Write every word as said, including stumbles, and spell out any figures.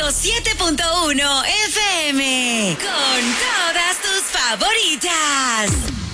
siete punto uno F M. Con todas tus favoritas.